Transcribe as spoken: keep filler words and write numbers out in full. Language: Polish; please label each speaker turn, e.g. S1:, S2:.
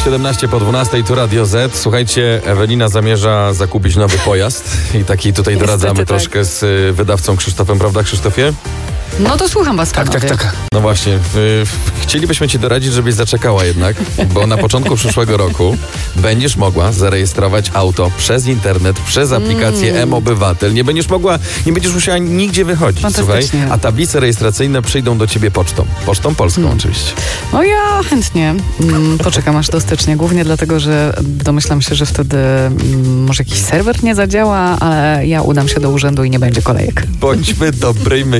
S1: siedemnaście po dwunastej, tu Radio Z. Słuchajcie, Ewelina zamierza zakupić nowy pojazd i taki tutaj doradzamy
S2: Niestety,
S1: troszkę tak. z y, wydawcą Krzysztofem, prawda Krzysztofie?
S2: No to słucham was,
S3: Tak,
S2: panowie.
S3: tak, tak.
S1: No właśnie, y, chcielibyśmy ci doradzić, żebyś zaczekała jednak, bo na początku przyszłego roku będziesz mogła zarejestrować auto przez internet, przez aplikację
S2: Mm.
S1: M-Obywatel. Nie będziesz mogła, nie będziesz musiała nigdzie wychodzić, słuchaj,
S2: Fantastycznie.
S1: a tablice rejestracyjne przyjdą do ciebie pocztą. Pocztą polską
S2: Mm.
S1: oczywiście.
S2: No ja chętnie mm, poczekam aż do stycznia, głównie dlatego, że domyślam się, że wtedy mm, może jakiś serwer nie zadziała, ale ja udam się do urzędu i nie będzie kolejek.
S1: Bądźmy dobrej myśli.